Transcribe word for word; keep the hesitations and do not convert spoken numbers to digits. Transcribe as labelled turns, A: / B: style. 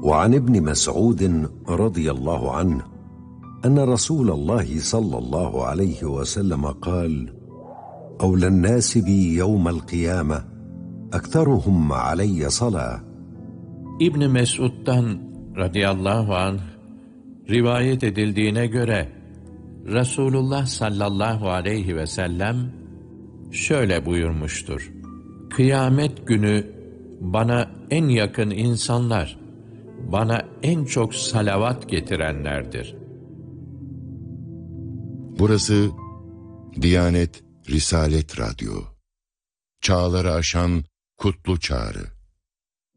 A: وعن ابن مسعود رضي الله عنه أن رسول الله صلى الله عليه وسلم قال: أولى الناس بي يوم القيامة أكثرهم علي صلاة.
B: İbn Mes'ud'dan radıyallahu anh rivayet edildiğine göre Resulullah sallallahu aleyhi ve sellem şöyle buyurmuştur: Kıyamet günü bana en yakın insanlar, bana en çok salavat getirenlerdir.
C: Burası Diyanet Risalet Radyo. Çağları aşan kutlu çağrı.